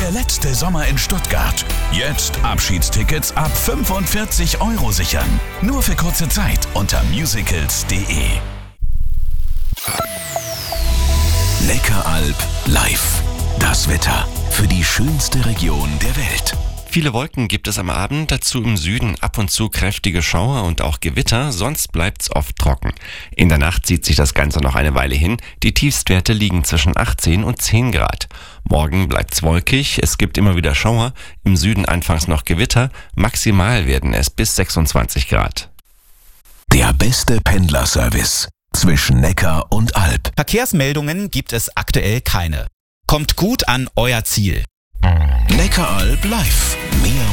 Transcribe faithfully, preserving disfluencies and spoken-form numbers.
Der letzte Sommer in Stuttgart. Jetzt Abschiedstickets ab fünfundvierzig Euro sichern. Nur für kurze Zeit unter musicals punkt de. Neckaralb live. Das Wetter für die schönste Region der Welt. Viele Wolken gibt es am Abend, dazu im Süden ab und zu kräftige Schauer und auch Gewitter, sonst bleibt's oft trocken. In der Nacht zieht sich das Ganze noch eine Weile hin, die Tiefstwerte liegen zwischen achtzehn und zehn Grad. Morgen bleibt's wolkig, es gibt immer wieder Schauer, im Süden anfangs noch Gewitter, maximal werden es bis sechsundzwanzig Grad. Der beste Pendlerservice zwischen Neckar und Alb. Verkehrsmeldungen gibt es aktuell keine. Kommt gut an euer Ziel. Neckaralb live. Mehr